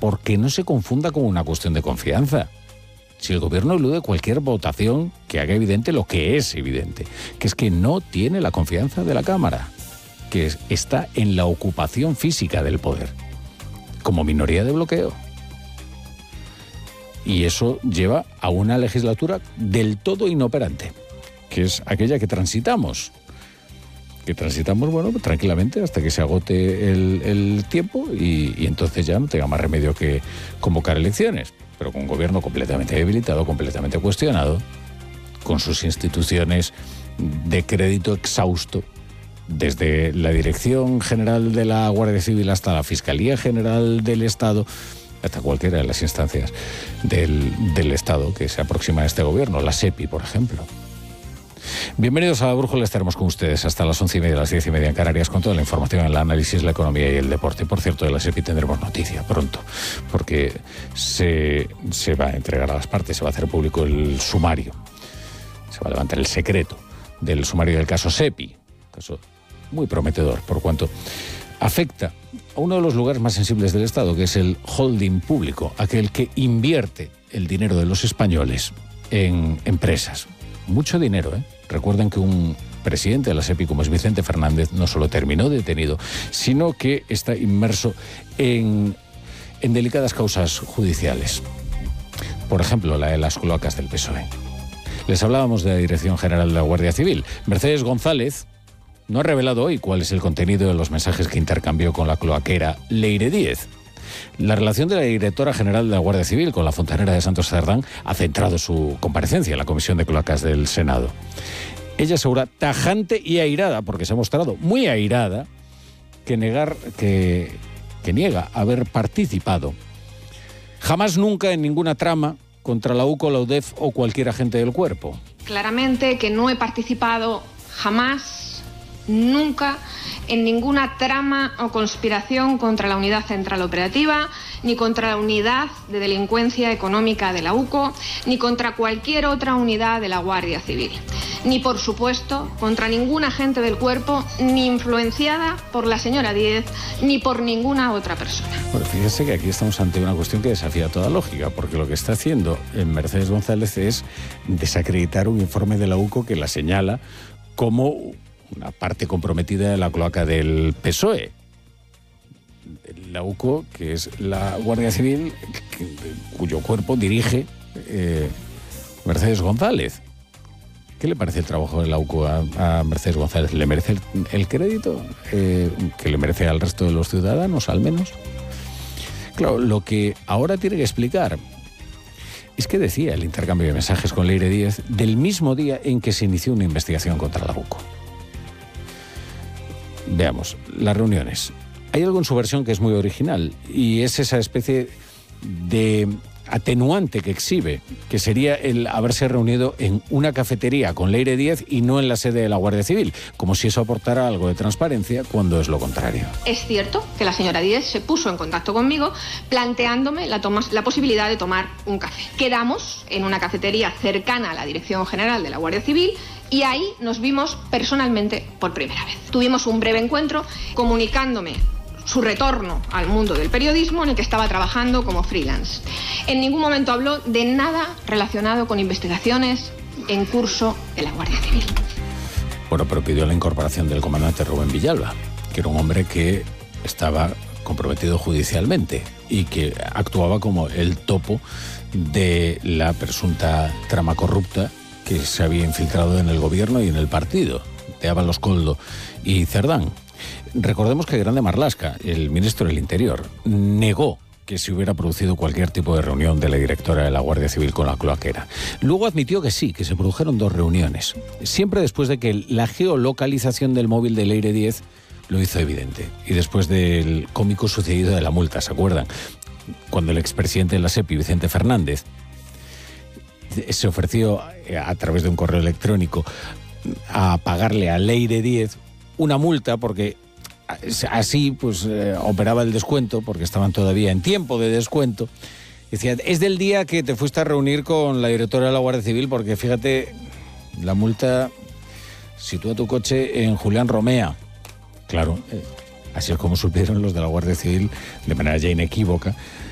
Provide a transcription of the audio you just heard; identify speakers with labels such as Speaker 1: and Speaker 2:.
Speaker 1: porque no se confunda con una cuestión de confianza. Si el gobierno elude cualquier votación que haga evidente lo que es evidente, que es que no tiene la confianza de la Cámara, que está en la ocupación física del poder, como minoría de bloqueo. Y eso lleva a una legislatura del todo inoperante, que es aquella que transitamos. Bueno, tranquilamente hasta que se agote el tiempo y entonces ya no tenga más remedio que convocar elecciones, pero con un gobierno completamente debilitado, completamente cuestionado, con sus instituciones de crédito exhausto, desde la Dirección General de la Guardia Civil hasta la Fiscalía General del Estado, hasta cualquiera de las instancias del Estado que se aproxima a este gobierno, la SEPI, por ejemplo. Bienvenidos a La Brújula, estaremos con ustedes hasta las 11:30, las 10:30 en Canarias, con toda la información, el análisis, la economía y el deporte. Por cierto, de la SEPI tendremos noticia pronto, porque se va a entregar a las partes, se va a hacer público el sumario, se va a levantar el secreto del sumario del caso SEPI, caso muy prometedor, por cuanto afecta a uno de los lugares más sensibles del Estado, que es el holding público, aquel que invierte el dinero de los españoles en empresas. Mucho dinero, ¿eh? Recuerden que un presidente de la SEPI, como es Vicente Fernández, no solo terminó detenido, sino que está inmerso en delicadas causas judiciales. Por ejemplo, la de las cloacas del PSOE. Les hablábamos de la Dirección General de la Guardia Civil. Mercedes González no ha revelado hoy cuál es el contenido de los mensajes que intercambió con la cloaquera Leire Díez. La relación de la directora general de la Guardia Civil con la fontanera de Santos Cerdán ha centrado su comparecencia en la Comisión de Cloacas del Senado. Ella asegura tajante y airada, porque se ha mostrado muy airada, que niega haber participado jamás nunca en ninguna trama contra la UCO, la UDEF o cualquier agente del cuerpo.
Speaker 2: Claramente que no he participado jamás, nunca, en ninguna trama o conspiración contra la Unidad Central Operativa, ni contra la Unidad de Delincuencia Económica de la UCO, ni contra cualquier otra unidad de la Guardia Civil. Ni, por supuesto, contra ningún agente del cuerpo, ni influenciada por la señora Díez, ni por ninguna otra persona.
Speaker 1: Bueno, fíjese que aquí estamos ante una cuestión que desafía toda lógica, porque lo que está haciendo Mercedes González es desacreditar un informe de la UCO que la señala como una parte comprometida de la cloaca del PSOE. La UCO, que es la Guardia Civil, cuyo cuerpo dirige Mercedes González. ¿Qué le parece el trabajo de la UCO a Mercedes González? ¿Le merece el crédito que le merece al resto de los ciudadanos, al menos? Claro, lo que ahora tiene que explicar es que decía el intercambio de mensajes con Leire Díez del mismo día en que se inició una investigación contra la UCO. Veamos, las reuniones. Hay algo en su versión que es muy original y es esa especie de atenuante que exhibe, que sería el haberse reunido en una cafetería con Leire Díez y no en la sede de la Guardia Civil, como si eso aportara algo de transparencia cuando es lo contrario.
Speaker 2: Es cierto que la señora Díez se puso en contacto conmigo planteándome la posibilidad de tomar un café. Quedamos en una cafetería cercana a la Dirección General de la Guardia Civil y ahí nos vimos personalmente por primera vez. Tuvimos un breve encuentro comunicándome su retorno al mundo del periodismo en el que estaba trabajando como freelance. En ningún momento habló de nada relacionado con investigaciones en curso de la Guardia Civil.
Speaker 1: Bueno, pero pidió la incorporación del comandante Rubén Villalba, que era un hombre que estaba comprometido judicialmente y que actuaba como el topo de la presunta trama corrupta que se había infiltrado en el gobierno y en el partido, de Ábalos Coldo y Cerdán. Recordemos que Grande Marlaska, el ministro del Interior, negó que se hubiera producido cualquier tipo de reunión de la directora de la Guardia Civil con la cloaquera. Luego admitió que sí, que se produjeron 2 reuniones, siempre después de que la geolocalización del móvil de Leire Díez lo hizo evidente. Y después del cómico sucedido de la multa, ¿se acuerdan? Cuando el expresidente de la SEPI, Vicente Fernández, se ofreció a través de un correo electrónico a pagarle a Leire Díez una multa porque así pues operaba el descuento, porque estaban todavía en tiempo de descuento. Decía, es del día que te fuiste a reunir con la directora de la Guardia Civil, porque fíjate, la multa sitúa tu coche en Julián Romea. Claro, así es como supieron los de la Guardia Civil, de manera ya inequívoca,